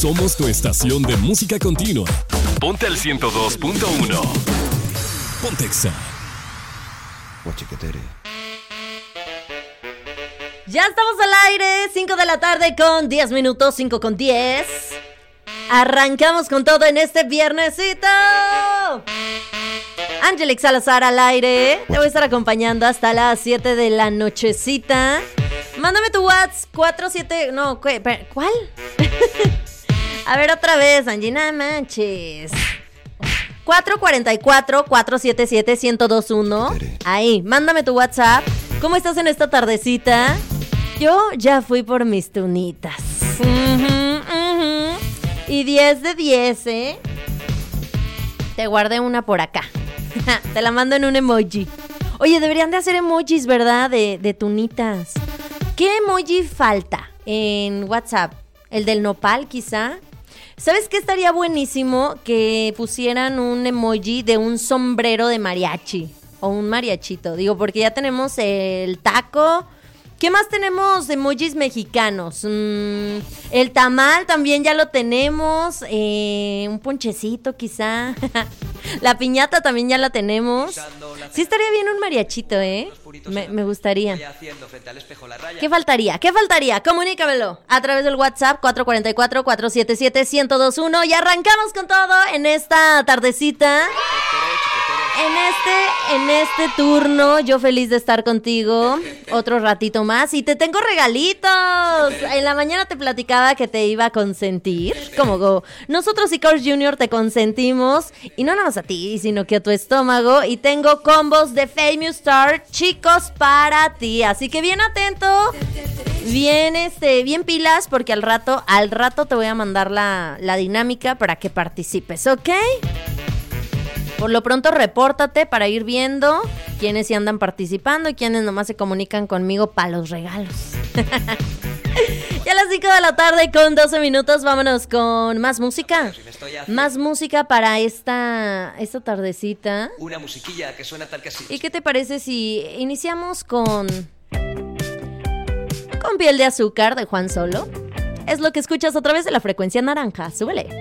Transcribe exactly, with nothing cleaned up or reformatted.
Somos tu estación de música continua. Ponte al ciento dos punto uno. Ponte Exa. Ya estamos al aire, cinco de la tarde con diez minutos, cinco con diez. Arrancamos con todo en este viernesito. Angelique Salazar al aire. Te voy a estar acompañando hasta las siete de la nochecita. Mándame tu WhatsApp cuatro siete... No, ¿cuál? A ver otra vez, Angie, no manches. cuatro cuatro cuatro, cuatro siete siete, uno cero dos uno. Ahí, mándame tu WhatsApp. ¿Cómo estás en esta tardecita? Yo ya fui por mis tunitas. Uh-huh, uh-huh. Y diez de diez, ¿eh? Te guardé una por acá. Te la mando en un emoji. Oye, deberían de hacer emojis, ¿verdad? De, de tunitas. ¿Qué emoji falta en WhatsApp? ¿El del nopal, quizá? ¿Sabes qué estaría buenísimo? Que pusieran un emoji de un sombrero de mariachi. O un mariachito, digo, porque ya tenemos el taco. ¿Qué más tenemos de emojis mexicanos? Mm, el tamal también ya lo tenemos. Eh, un ponchecito quizá. La piñata también ya la tenemos. Sí estaría bien un mariachito, ¿eh? Me, me gustaría. ¿Qué faltaría? ¿Qué faltaría? Comunícamelo a través del WhatsApp cuatro cuatro cuatro, cuatro siete siete, uno cero dos uno. Y arrancamos con todo en esta tardecita. En este, en este turno, yo feliz de estar contigo otro ratito más y te tengo regalitos. En la mañana te platicaba que te iba a consentir, como go. Nosotros y Carl junior te consentimos y no nada más a ti, sino que a tu estómago, y tengo combos de Famous Star, chicos, para ti. Así que bien atento, bien este, bien pilas, porque al rato, al rato te voy a mandar la, la dinámica para que participes, ¿ok? Por lo pronto, repórtate para ir viendo quiénes sí andan participando y quiénes nomás se comunican conmigo para los regalos. Ya a las cinco de la tarde con doce minutos, vámonos con más música. Más música para esta, esta tardecita. Una musiquilla que suena tal que así. ¿Y qué te parece si iniciamos con... con Piel de Azúcar de Juan Solo? Es lo que escuchas a través de la frecuencia naranja. Súbele.